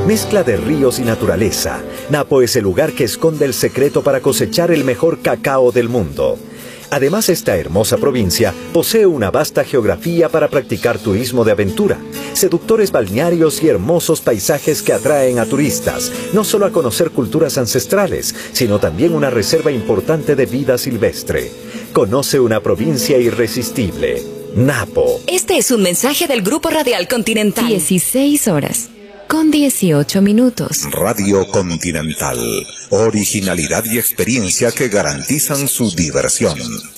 Mezcla de ríos y naturaleza, Napo es el lugar que esconde el secreto para cosechar el mejor cacao del mundo. Además, esta hermosa provincia posee una vasta geografía para practicar turismo de aventura, seductores balnearios y hermosos paisajes que atraen a turistas, no solo a conocer culturas ancestrales, sino también una reserva importante de vida silvestre. Conoce una provincia irresistible, Napo. Este es un mensaje del Grupo Radial Continental. 16 horas, con 18 minutos. Radio Continental. Originalidad y experiencia que garantizan su diversión.